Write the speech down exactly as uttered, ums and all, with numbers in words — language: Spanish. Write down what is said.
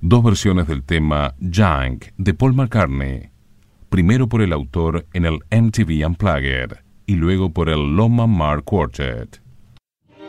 dos versiones del tema Junk de Paul McCartney, primero por el autor en el M T V Unplugged y luego por el Loma Mar Quartet.